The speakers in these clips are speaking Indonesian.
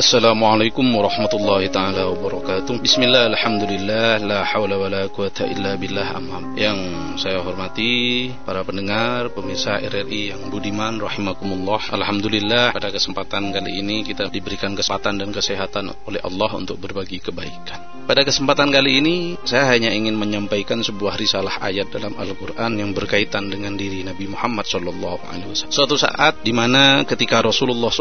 Assalamualaikum warahmatullahi ta'ala wabarakatuh. Bismillah, alhamdulillah, la hawla wa la quwata illa billah, amma. Yang saya hormati para pendengar, pemirsa RRI yang budiman rahimakumullah. Alhamdulillah, pada kesempatan kali ini kita diberikan kesempatan dan kesehatan oleh Allah untuk berbagi kebaikan. Pada kesempatan kali ini saya hanya ingin menyampaikan sebuah risalah ayat dalam Al-Quran yang berkaitan dengan diri Nabi Muhammad SAW. Suatu saat di mana ketika Rasulullah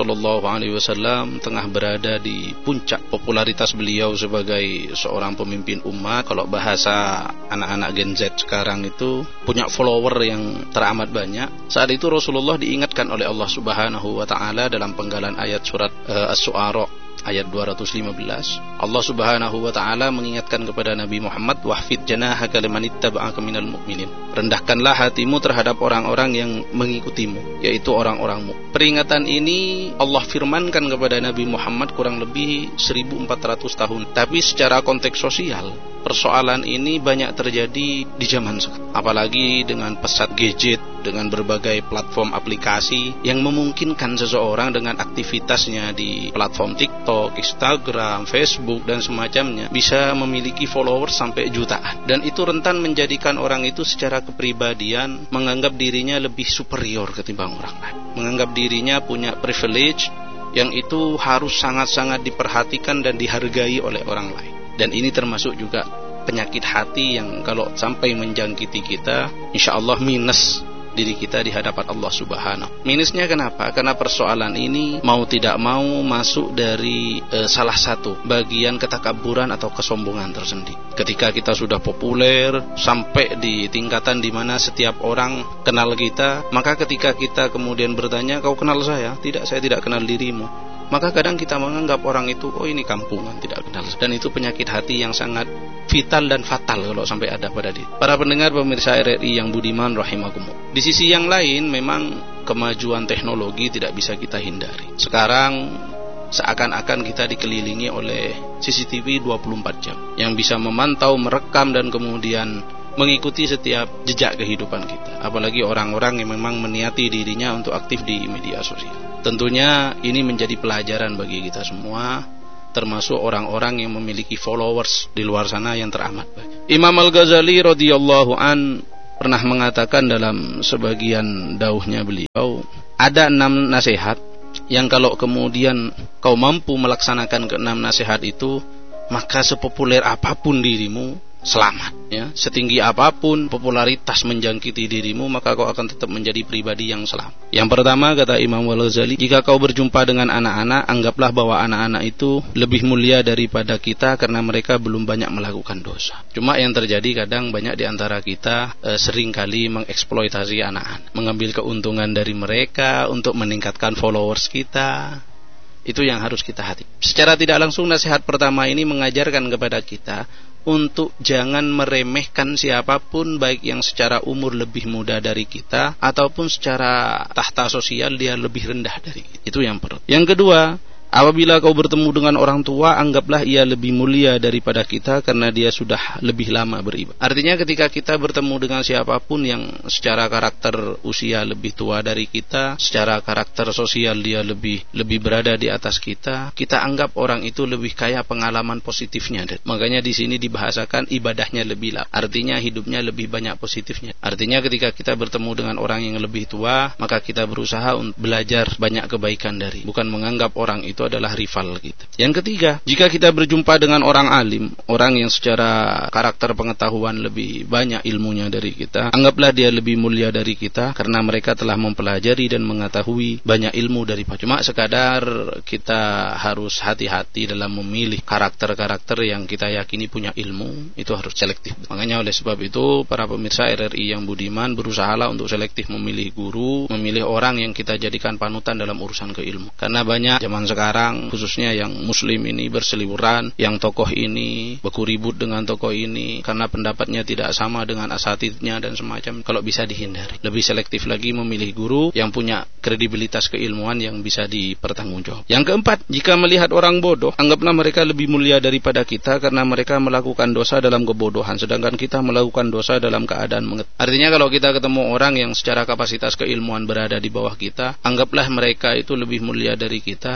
SAW tengah berada di puncak popularitas beliau sebagai seorang pemimpin umat, kalau bahasa anak-anak Gen Z sekarang itu punya follower yang teramat banyak. Saat itu Rasulullah diingatkan oleh Allah Subhanahu wa taala dalam penggalan ayat surat Asy-Syu'ara ayat 215. Allah Subhanahu wa taala mengingatkan kepada Nabi Muhammad, wahfid janahaka liman ittaba'aka minal mu'minin. Rendahkanlah hatimu terhadap orang-orang yang mengikutimu, yaitu orang-orangmu. Peringatan ini Allah firmankan kepada Nabi Muhammad kurang lebih 1400 tahun. Tapi secara konteks sosial, persoalan ini banyak terjadi di zaman sekarang. Apalagi dengan pesat gadget, dengan berbagai platform aplikasi yang memungkinkan seseorang dengan aktivitasnya di platform TikTok, Instagram, Facebook dan semacamnya bisa memiliki followers sampai jutaan. Dan itu rentan menjadikan orang itu secara kepribadian menganggap dirinya lebih superior ketimbang orang lain, menganggap dirinya punya privilege yang itu harus sangat-sangat diperhatikan dan dihargai oleh orang lain. Dan ini termasuk juga penyakit hati yang kalau sampai menjangkiti kita, insya Allah minus diri kita di hadapan Allah Subhanahu. Minusnya kenapa? Karena persoalan ini mau tidak mau masuk dari salah satu bagian ketakaburan atau kesombongan tersendiri. Ketika kita sudah populer sampai di tingkatan di mana setiap orang kenal kita, maka ketika kita kemudian bertanya, kau kenal saya? Tidak, saya tidak kenal dirimu. Maka kadang kita menganggap orang itu, oh ini kampungan, tidak kenal. Dan itu penyakit hati yang sangat vital dan fatal kalau sampai ada pada diri. Para pendengar pemirsa RRI yang budiman rahimakumullah. Di sisi yang lain, memang kemajuan teknologi tidak bisa kita hindari. Sekarang seakan-akan kita dikelilingi oleh CCTV 24 jam yang bisa memantau, merekam dan kemudian mengikuti setiap jejak kehidupan kita. Apalagi orang-orang yang memang meniati dirinya untuk aktif di media sosial. Tentunya ini menjadi pelajaran bagi kita semua, termasuk orang-orang yang memiliki followers di luar sana yang teramat banyak. Imam Al-Ghazali radhiyallahu an pernah mengatakan dalam sebagian dauhnya beliau, ada 6 nasihat yang kalau kemudian kau mampu melaksanakan ke-6 nasihat itu, maka sepopuler apapun dirimu selamat, ya. Setinggi apapun popularitas menjangkiti dirimu, maka kau akan tetap menjadi pribadi yang selamat. Yang pertama, kata Imam Al-Ghazali, jika kau berjumpa dengan anak-anak, anggaplah bahwa anak-anak itu lebih mulia daripada kita karena mereka belum banyak melakukan dosa. Cuma yang terjadi kadang banyak di antara kita seringkali mengeksploitasi anak-anak, mengambil keuntungan dari mereka untuk meningkatkan followers kita. Itu yang harus kita hati. Secara tidak langsung nasihat pertama ini mengajarkan kepada kita untuk jangan meremehkan siapapun, baik yang secara umur lebih muda dari kita ataupun secara tahta sosial dia lebih rendah dari kita. Itu yang pertama. Yang kedua, apabila kau bertemu dengan orang tua, anggaplah ia lebih mulia daripada kita karena dia sudah lebih lama beribadah. Artinya ketika kita bertemu dengan siapapun yang secara karakter usia lebih tua dari kita, secara karakter sosial dia lebih berada di atas kita, kita anggap orang itu lebih kaya pengalaman positifnya. Makanya di sini dibahasakan ibadahnya lebih lama. Artinya hidupnya lebih banyak positifnya. Artinya ketika kita bertemu dengan orang yang lebih tua, maka kita berusaha untuk belajar banyak kebaikan dari, bukan menganggap orang itu adalah rival kita. Yang ketiga, jika kita berjumpa dengan orang alim, orang yang secara karakter pengetahuan lebih banyak ilmunya dari kita, anggaplah dia lebih mulia dari kita karena mereka telah mempelajari dan mengetahui banyak ilmu daripada. Cuma sekadar kita harus hati-hati dalam memilih karakter-karakter yang kita yakini punya ilmu, itu harus selektif. Makanya oleh sebab itu para pemirsa RRI yang budiman, berusahalah untuk selektif memilih guru, memilih orang yang kita jadikan panutan dalam urusan keilmu. Karena banyak zaman sekarang khususnya yang muslim ini berseliweran, yang tokoh ini beku ribut dengan tokoh ini karena pendapatnya tidak sama dengan asatidnya dan semacam. Kalau bisa dihindari, lebih selektif lagi memilih guru yang punya kredibilitas keilmuan yang bisa dipertanggungjawab. Yang keempat, jika melihat orang bodoh, anggaplah mereka lebih mulia daripada kita karena mereka melakukan dosa dalam kebodohan, sedangkan kita melakukan dosa dalam keadaan mengetahui. Artinya kalau kita ketemu orang yang secara kapasitas keilmuan berada di bawah kita, anggaplah mereka itu lebih mulia dari kita karena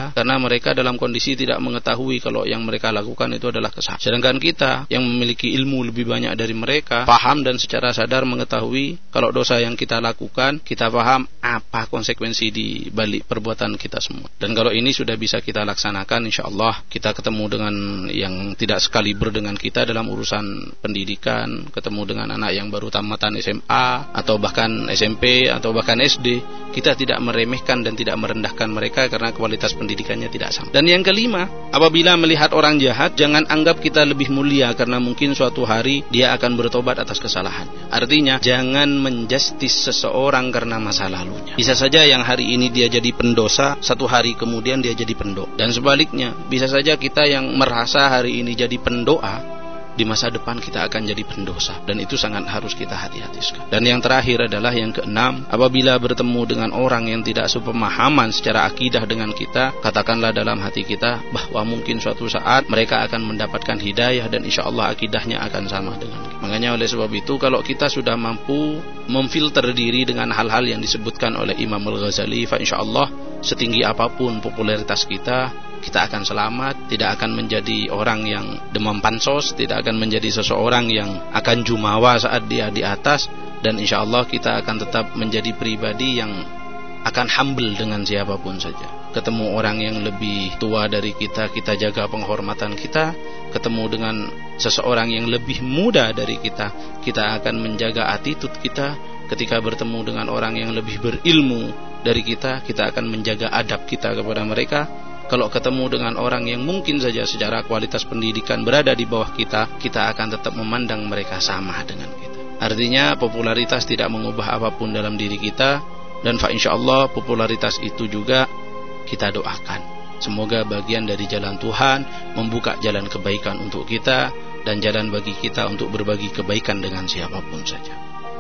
mereka dalam kondisi tidak mengetahui kalau yang mereka lakukan itu adalah kesalahan. Sedangkan kita yang memiliki ilmu lebih banyak dari mereka, paham dan secara sadar mengetahui kalau dosa yang kita lakukan, kita paham apa konsekuensi di balik perbuatan kita semua. Dan kalau ini sudah bisa kita laksanakan, insya Allah kita ketemu dengan yang tidak sekaliber dengan kita dalam urusan pendidikan, ketemu dengan anak yang baru tamatan SMA atau bahkan SMP atau bahkan SD, kita tidak meremehkan dan tidak merendahkan mereka karena kualitas pendidikannya tidak sama. Dan yang kelima, apabila melihat orang jahat, jangan anggap kita lebih mulia karena mungkin suatu hari dia akan bertobat atas kesalahan. Artinya, jangan menjustis seseorang karena masa lalunya. Bisa saja yang hari ini dia jadi pendosa, satu hari kemudian dia jadi pendoa. Dan sebaliknya, bisa saja kita yang merasa hari ini jadi pendoa, di masa depan kita akan jadi pendosa, dan itu sangat harus kita hati-hati sekali. Dan yang terakhir adalah yang keenam, apabila bertemu dengan orang yang tidak sepemahaman secara akidah dengan kita, katakanlah dalam hati kita bahwa mungkin suatu saat mereka akan mendapatkan hidayah dan insya Allah akidahnya akan sama dengan kita. Makanya oleh sebab itu, kalau kita sudah mampu memfilter diri dengan hal-hal yang disebutkan oleh Imam Al-Ghazali, fa insya Allah setinggi apapun popularitas kita akan selamat, tidak akan menjadi orang yang demam pansos, tidak akan menjadi seseorang yang akan jumawa saat dia di atas, dan insya Allah kita akan tetap menjadi pribadi yang akan humble dengan siapapun saja. Ketemu orang yang lebih tua dari kita, kita jaga penghormatan kita. Ketemu dengan seseorang yang lebih muda dari kita, kita akan menjaga attitude kita. Ketika bertemu dengan orang yang lebih berilmu dari kita akan menjaga adab kita kepada mereka. Kalau ketemu dengan orang yang mungkin saja secara kualitas pendidikan berada di bawah kita akan tetap memandang mereka sama dengan kita. Artinya popularitas tidak mengubah apapun dalam diri kita, dan insyaallah popularitas itu juga kita doakan. Semoga bagian dari jalan Tuhan membuka jalan kebaikan untuk kita dan jalan bagi kita untuk berbagi kebaikan dengan siapapun saja.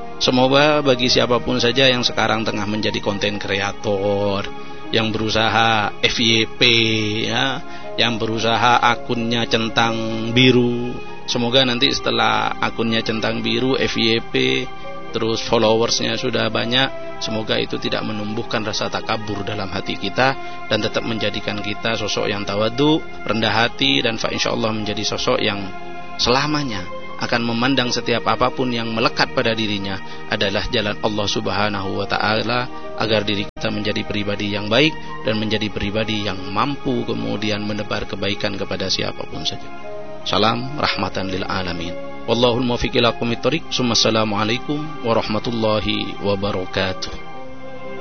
Semoga bagi siapapun saja yang sekarang tengah menjadi konten kreator, yang berusaha FYP ya, yang berusaha akunnya centang biru, semoga nanti setelah akunnya centang biru FYP terus followersnya sudah banyak, semoga itu tidak menumbuhkan rasa takabur dalam hati kita dan tetap menjadikan kita sosok yang tawadhu, rendah hati, dan insyaallah menjadi sosok yang selamanya akan memandang setiap apapun yang melekat pada dirinya adalah jalan Allah Subhanahu wa ta'ala, agar diri kita menjadi pribadi yang baik dan menjadi pribadi yang mampu kemudian menebar kebaikan kepada siapapun saja. Salam rahmatan lil alamin. Wallahul muwaffiq ila aqwamit thoriq. Assalamualaikum warahmatullahi wabarakatuh.